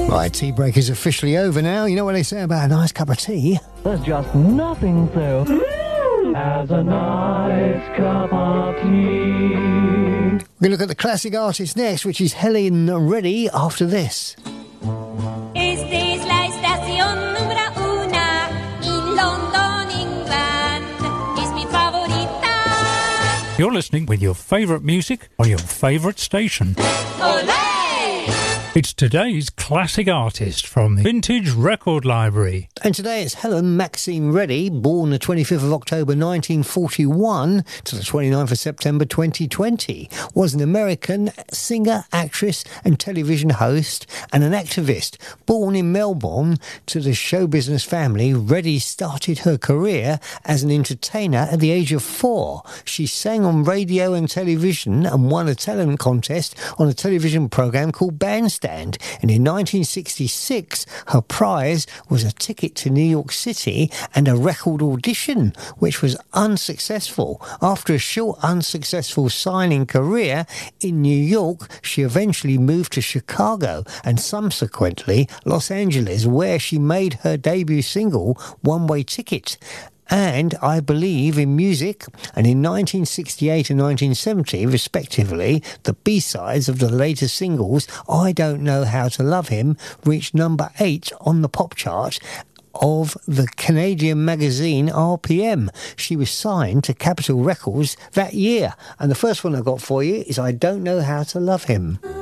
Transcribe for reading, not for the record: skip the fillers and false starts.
Right, tea break is officially over now. You know what they say about a nice cup of tea? There's just nothing so as a nice cup of tea. We're going to look at the classic artist next, which is Helen Reddy, after this. Esta es la estación número una in London, England. Es mi favorita. You're listening with your favourite music on your favourite station. Olé! It's today's classic artist from the Vintage Record Library. And today it's Helen Maxine Reddy, born the 25th of October 1941 to the 29th of September 2020, was an American singer, actress and television host and an activist. Born in Melbourne to the show business family, Reddy started her career as an entertainer at the age of 4. She sang on radio and television and won a talent contest on a television programme called Bandstand. And in 1966, her prize was a ticket to New York City and a record audition, which was unsuccessful. After a short, unsuccessful signing career in New York, she eventually moved to Chicago and subsequently Los Angeles, where she made her debut single, One Way Ticket, and I Believe in Music. And in 1968 and 1970, respectively, the B-sides of the later singles, I Don't Know How to Love Him, reached number 8 on the pop chart of the Canadian magazine RPM. She was signed to Capitol Records that year. And the first one I got for you is I Don't Know How to Love Him.